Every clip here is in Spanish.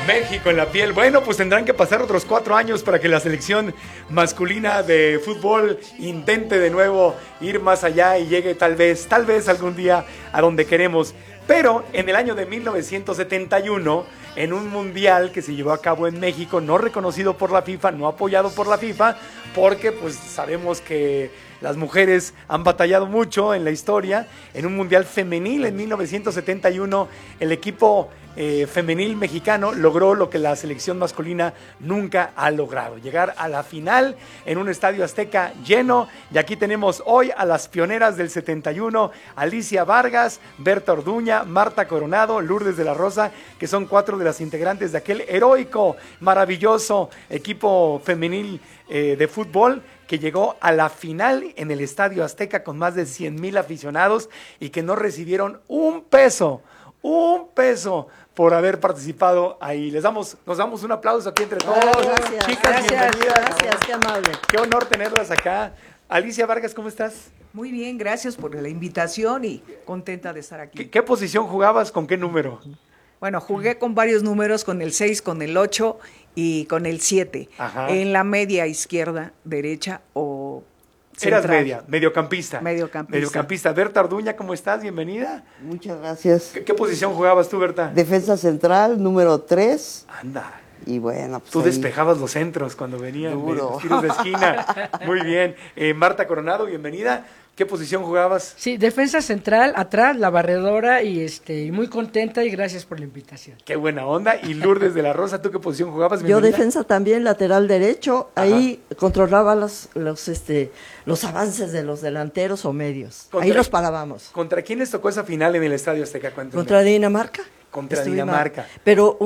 México en la piel. Bueno, pues tendrán que pasar otros 4 años para que la selección masculina de fútbol intente de nuevo ir más allá y llegue tal vez algún día a donde queremos. Pero en el año de 1971, en un mundial que se llevó a cabo en México, no reconocido por la FIFA, no apoyado por la FIFA, porque pues sabemos que las mujeres han batallado mucho en la historia. En un mundial femenil en 1971, el equipo femenil mexicano logró lo que la selección masculina nunca ha logrado: llegar a la final en un estadio azteca lleno. Y aquí tenemos hoy a las pioneras del 71, Alicia Vargas, Berta Orduña, Marta Coronado, Lourdes de la Rosa, que son 4 de las integrantes de aquel heroico, maravilloso equipo femenil de fútbol que llegó a la final en el Estadio Azteca con más de 100,000 aficionados y que no recibieron un peso por haber participado ahí. Nos damos un aplauso aquí entre todos. Gracias, Chicas, bienvenidas. Gracias, qué amable. Qué honor tenerlas acá. Alicia Vargas, ¿cómo estás? Muy bien, gracias por la invitación y contenta de estar aquí. ¿Qué posición jugabas? ¿Con qué número? Bueno, jugué con varios números, con el 6, con el 8 y con el 7. Ajá. En la media izquierda, derecha o central. Eras mediocampista. Mediocampista. Berta Orduña, ¿cómo estás? Bienvenida. Muchas gracias. ¿Qué posición jugabas tú, Berta? Defensa central, número 3. Anda. Y bueno, pues Tú ahí, despejabas los centros cuando venían Duro. los tiros de esquina. Muy bien. Marta Coronado, bienvenida. ¿Qué posición jugabas? Sí, defensa central, atrás, la barredora y muy contenta y gracias por la invitación. Qué buena onda. Y Lourdes de la Rosa, ¿tú qué posición jugabas? Yo Bienvenida. defensa también, lateral derecho. Ajá. Ahí controlaba los avances de los delanteros o medios. Ahí los parábamos. ¿Contra quién les tocó esa final en el Estadio Azteca? Cuéntame. Contra Dinamarca. Contra Estuvimos. Dinamarca. Pero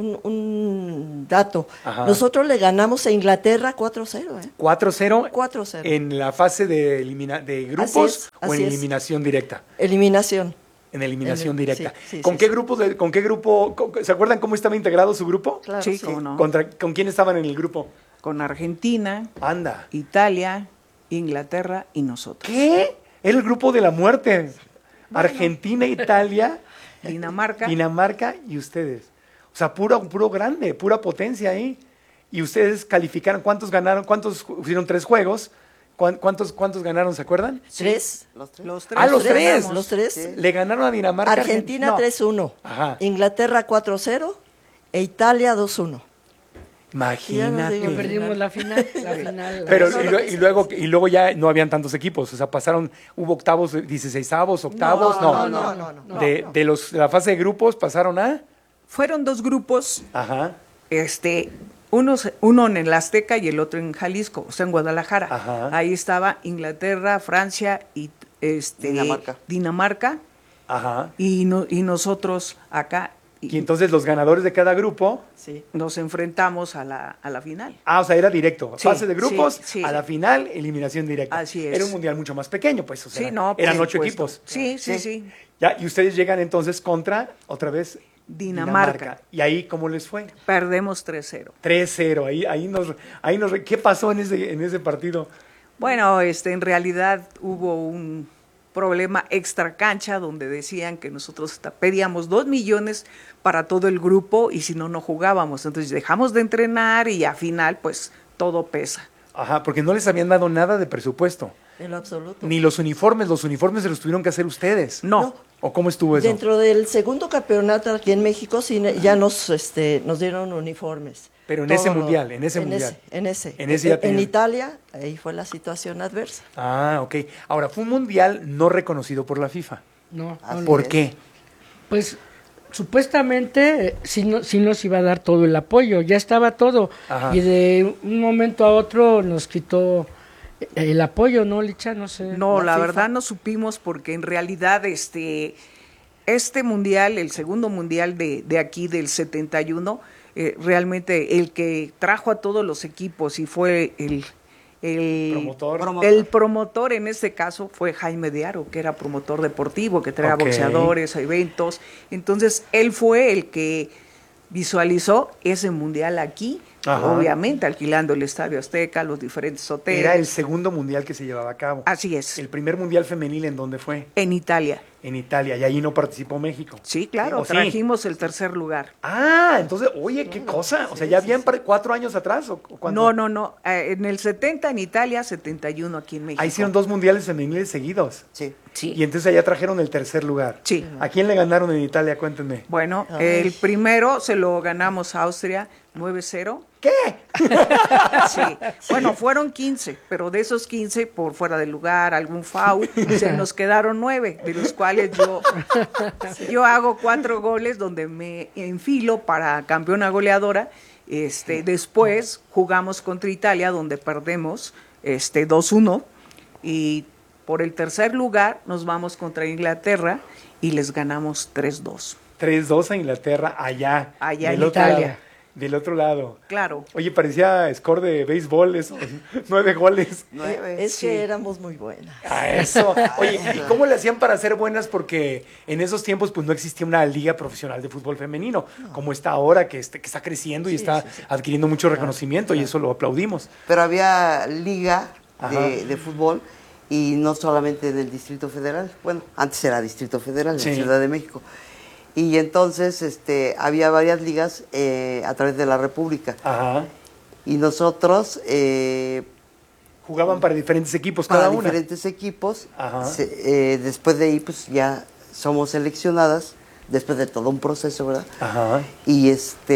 un dato. Ajá. Nosotros le ganamos a Inglaterra 4-0. 4-0 4-0. en la fase de grupos o en así es. eliminación directa. Eliminación. En eliminación directa. Sí, ¿Con qué grupo? ¿Se acuerdan cómo estaba integrado su grupo? Claro, Sí, sí. cómo no. ¿Con quién estaban en el grupo? Con Argentina, Anda. Italia, Inglaterra y nosotros. ¿Qué? Era el grupo de la muerte. Argentina, Italia, Dinamarca. y ustedes. O sea, puro grande, pura potencia ahí. Y ustedes calificaron. ¿Cuántos ganaron? ¿Cuántos hicieron 3 juegos? ¿Cuántos ganaron? ¿Se acuerdan? 3. Los 3. Los 3. Ah, los tres. ganamos. Los 3. Sí. Le ganaron a Dinamarca. Argentina No. 3-1. Ajá. Inglaterra 4-0 e Italia 2-1. Imagínate. digo, Perdimos la final. Pero y luego ya no habían tantos equipos, o sea, hubo octavos, 16avos, octavos, No. De la fase de grupos pasaron a, Fueron 2 grupos, ajá, uno en el Azteca y el otro en Jalisco, o sea, en Guadalajara. Ajá. Ahí estaba Inglaterra, Francia y Dinamarca ajá, y nosotros acá. y entonces los ganadores de cada grupo, Sí. Nos enfrentamos a la final. o sea, era directo, Sí, fase de grupos, sí. a la final, eliminación directa. Así es. Era un mundial mucho más pequeño, pues, o sea, Sí, no, por eran 8 supuesto. equipos. Sí. Ya, y ustedes llegan entonces contra, otra vez, Dinamarca. ¿Y ahí cómo les fue? Perdemos 3-0. 3-0, ¿qué pasó en ese partido? Bueno, en realidad hubo un problema extra cancha donde decían que nosotros pedíamos 2 millones para todo el grupo y si no, no jugábamos. Entonces dejamos de entrenar y al final, pues, todo pesa. Ajá, porque no les habían dado nada de presupuesto. En lo absoluto. Ni los uniformes se los tuvieron que hacer ustedes. No. ¿O cómo estuvo eso? Dentro del segundo campeonato aquí en México sí, ya nos dieron uniformes. Pero en Todo ese lo- mundial. En ese ya En tenían. Italia, ahí fue la situación adversa. Ah, ok. Ahora, fue un mundial no reconocido por la FIFA. No, Así ¿Por es. qué? pues supuestamente sí nos iba a dar todo el apoyo, ya estaba todo. Ajá. Y de un momento a otro nos quitó el apoyo, ¿no, Licha? No sé. No, la FIFA. verdad no supimos porque en realidad este mundial, el segundo mundial de aquí del 71, realmente el que trajo a todos los equipos y fue el promotor en este caso fue Jaime de Aro, que era promotor deportivo, que traía Ok. boxeadores, eventos. Entonces, él fue el que visualizó ese mundial aquí, Ajá. obviamente alquilando el Estadio Azteca, los diferentes hoteles. Era el segundo mundial que se llevaba a cabo. Así es. El primer mundial femenil, ¿en dónde fue? En Italia. en Italia, y ahí no participó México. Sí, claro, ¿O sí? trajimos el tercer lugar. Ah, entonces, oye, qué cosa. O sea, ¿ya habían 4 años atrás? ¿O cuándo? No. En el 70 en Italia, 71 aquí en México. Ahí hicieron 2 mundiales femeniles seguidos. Sí. Sí. Y entonces allá trajeron el tercer lugar. Sí. ¿A quién le ganaron en Italia? Cuéntenme. Bueno, Ay. el primero se lo ganamos a Austria 9-0. ¿Qué? Sí. Bueno, fueron 15, pero de esos 15, por fuera del lugar, algún foul, se nos quedaron 9, de los cuales yo hago 4 goles donde me enfilo para campeona goleadora. Después jugamos contra Italia, donde perdemos 2-1, y por el tercer lugar nos vamos contra Inglaterra y les ganamos 3-2. 3-2 a Inglaterra, allá. Allá del en otro Italia. lado, del otro lado. Claro. Oye, parecía score de béisbol eso. 9 goles. 9. Es Sí. que éramos muy buenas. A eso. Oye, ¿y cómo le hacían para ser buenas? Porque en esos tiempos pues no existía una liga profesional de fútbol femenino, como está ahora, que está creciendo y está adquiriendo mucho reconocimiento, y eso lo aplaudimos. Pero había liga Ajá. de fútbol y no solamente del Distrito Federal. Bueno, antes era Distrito Federal, Sí. en Ciudad de México. Y entonces había varias ligas a través de la República. Ajá. Y nosotros, Jugaban para diferentes equipos para cada una. diferentes equipos, Ajá. después de ahí pues ya somos seleccionadas, después de todo un proceso, ¿verdad? Ajá. Y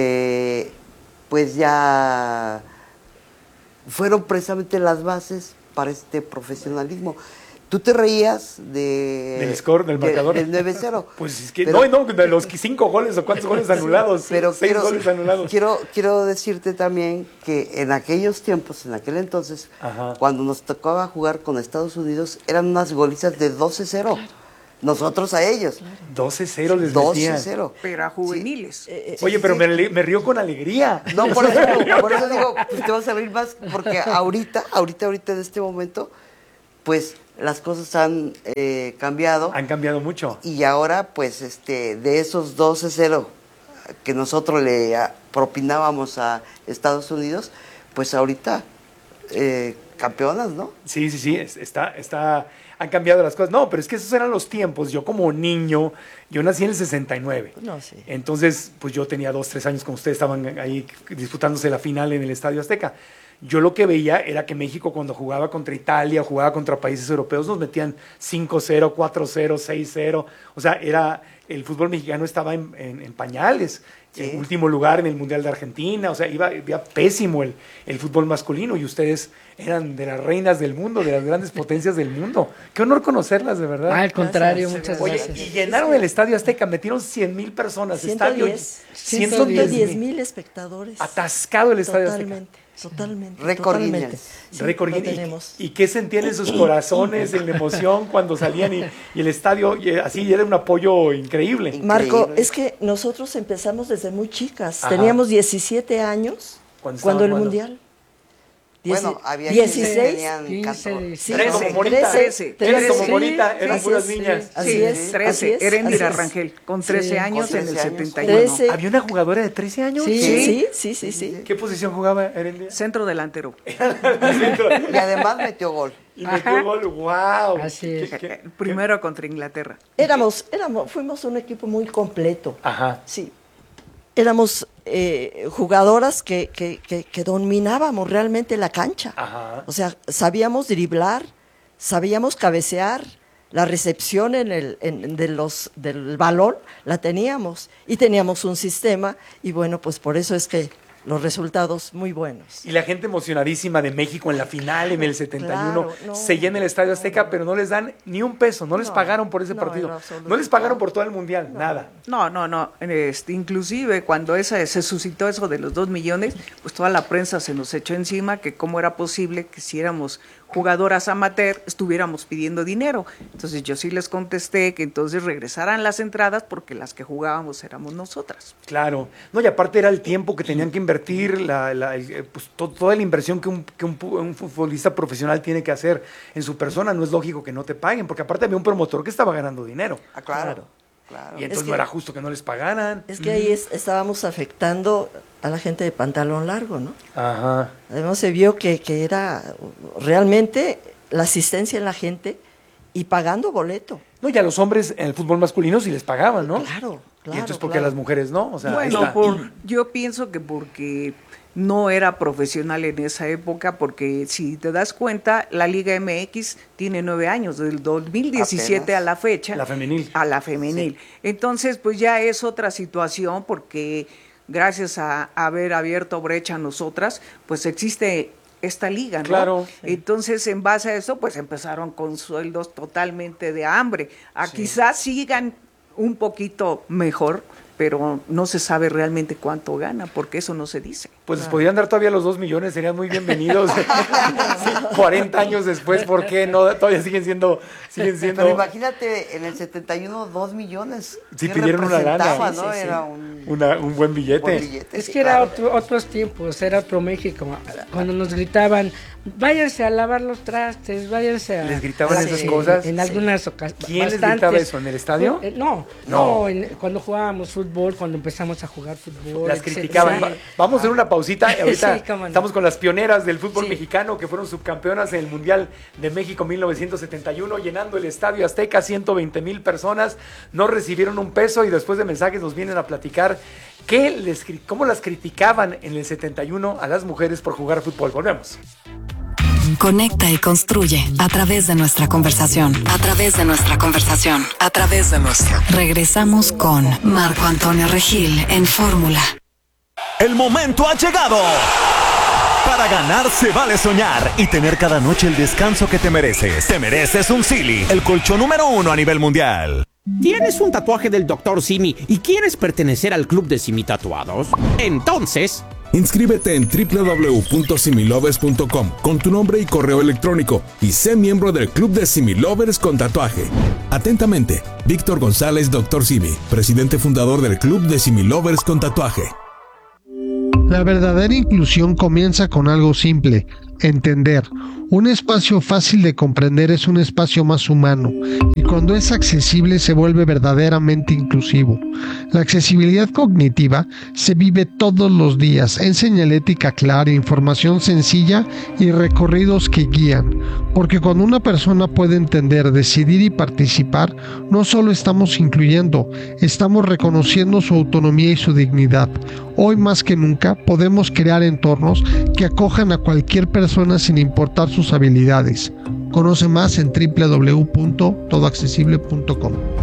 pues ya fueron precisamente las bases para este profesionalismo. Tú te reías Del score, del marcador. del 9-0. Pues es que Pero- no, de los 5 goles o cuántos goles anulados. Pero 6 goles anulados. quiero decirte también que en aquellos tiempos, en aquel entonces, Ajá. cuando nos tocaba jugar con Estados Unidos, eran unas golizas de 12-0. Nosotros a ellos. 12-0 les metían. 12-0 Pero a juveniles. Oye, pero me río con alegría. No, por eso digo, pues te vas a reír más, porque ahorita en este momento, pues las cosas han cambiado. Han cambiado mucho. Y ahora, pues, de esos 12-0 que nosotros le propinábamos a Estados Unidos, pues ahorita campeonas, ¿no? Sí, han cambiado las cosas. No, pero es que esos eran los tiempos. Yo como niño, yo nací en el 69. No, sí. Entonces, pues yo tenía 2, 3 años cuando ustedes estaban ahí disputándose la final en el Estadio Azteca. Yo lo que veía era que México cuando jugaba contra Italia o jugaba contra países europeos nos metían 5-0, 4-0, 6-0. O sea, el fútbol mexicano estaba en pañales. Sí. En último lugar en el Mundial de Argentina. O sea, iba pésimo el fútbol masculino, y ustedes eran de las reinas del mundo, de las grandes potencias del mundo. Qué honor conocerlas, de verdad. Al contrario, Gracias. muchas Oye, gracias. y llenaron el Estadio Azteca, metieron 100,000 personas. 110. 110,000. Espectadores. Atascado el Estadio Azteca. Totalmente. Récord totalmente. Guinness. Sí, Récord lo Guinness. tenemos. ¿Y qué sentían en sus corazones, en la emoción cuando salían y el estadio, así era un apoyo increíble? Marco, Increíble. es que nosotros empezamos desde muy chicas. Ajá. Teníamos 17 años Cuando cuando estaban el jugando. Mundial. Bueno, había quienes 16. tenían 15, 14. Sí, Eran como Monita. 13, Eran como 13. Monita, eran Así puras es, niñas. Así Sí, es, 13, así es, Erendira así es. Rangel, con 13 Sí. años Con en el 13 años. 71. 13. ¿Había una jugadora de 13 años? Sí, sí. ¿Qué posición jugaba Erendia? Centro delantero. Y además metió gol. Y metió gol, wow. Así es. Primero contra Inglaterra. Fuimos un equipo muy completo. Ajá. Sí. Éramos jugadoras que dominábamos realmente la cancha. Ajá. O sea, sabíamos driblar, sabíamos cabecear, la recepción del balón la teníamos y teníamos un sistema, y bueno, pues por eso es que los resultados muy buenos. Y la gente emocionadísima de México en la final en el 71 Claro, no. se llena el Estadio Azteca, pero no les dan ni un peso, no les No, pagaron por ese no, partido, en absoluto. no les pagaron por todo el mundial, nada. No. Inclusive cuando se suscitó eso de los 2 millones, pues toda la prensa se nos echó encima que cómo era posible que si éramos jugadoras amateur estuviéramos pidiendo dinero. Entonces yo sí les contesté que entonces regresaran las entradas porque las que jugábamos éramos nosotras. Claro, no, y aparte era el tiempo que tenían que invertir, toda la inversión que un futbolista profesional tiene que hacer en su persona. No es lógico que no te paguen, porque aparte había un promotor que estaba ganando dinero, Ah, claro. y entonces Es que- no era justo que no les pagaran. Es que ahí estábamos afectando a la gente de pantalón largo, ¿no? Ajá. Además se vio que era realmente la asistencia en la gente y pagando boleto. No, y a los hombres en el fútbol masculino sí les pagaban, ¿no? Claro, Y entonces, ¿por qué claro. a las mujeres no? O sea, ahí Bueno, está. yo pienso que porque no era profesional en esa época, porque si te das cuenta, la Liga MX tiene 9 años, del 2017 Apenas. a la fecha. La femenil. A la femenil. Entonces, pues ya es otra situación, porque gracias a haber abierto brecha a nosotras, pues existe esta liga, ¿no? Claro. Entonces, en base a eso, pues empezaron con sueldos totalmente de hambre. Quizás sigan un poquito mejor, pero no se sabe realmente cuánto gana, porque eso no se dice. Pues les podrían dar todavía los 2 millones, serían muy bienvenidos. Sí, 40 años después, ¿por qué no? Todavía siguen siendo... Pero imagínate, en el 71, 2 millones. Sí, ¿Qué pidieron una lana. representaba, Sí, ¿no? sí, sí. Era un un buen billete. buen billete. Es sí, que era claro. otros tiempos, era otro México. Cuando nos gritaban, váyanse a lavar los trastes, váyanse a... ¿Les gritaban Sí, esas cosas? En algunas ocasiones. ¿Quién les gritaba eso? ¿En el estadio? No, cuando jugábamos fútbol, cuando empezamos a jugar fútbol. Las etcétera. criticaban. Sí. Vamos a hacer una pausita. Y ahorita Sí, cómo no. estamos con las pioneras del fútbol Sí. mexicano que fueron subcampeonas en el Mundial de México 1971, llenando el Estadio Azteca, 120,000 personas. No recibieron un peso y después de mensajes nos vienen a platicar cómo las criticaban en el 71 a las mujeres por jugar fútbol. Volvemos. Conecta y construye a través de nuestra conversación. A través de nuestra conversación. A través de nuestra. Regresamos con Marco Antonio Regil en Fórmula. El momento ha llegado. Para ganar se vale soñar y tener cada noche el descanso que te mereces. Te mereces un Silly, el colchón número 1 a nivel mundial. ¿Tienes un tatuaje del Dr. Simi y quieres pertenecer al club de Simi Tatuados? Entonces, inscríbete en www.similovers.com con tu nombre y correo electrónico y sé miembro del club de Similovers con tatuaje. Atentamente, Víctor González, Dr. Simi, presidente fundador del club de Similovers con tatuaje. La verdadera inclusión comienza con algo simple: entender. Un espacio fácil de comprender es un espacio más humano, y cuando es accesible se vuelve verdaderamente inclusivo. La accesibilidad cognitiva se vive todos los días en señalética clara, información sencilla y recorridos que guían, porque cuando una persona puede entender, decidir y participar, no solo estamos incluyendo, estamos reconociendo su autonomía y su dignidad. Hoy más que nunca podemos crear entornos que acojan a cualquier persona sin importar sus habilidades. Conoce más en www.todoaccesible.com.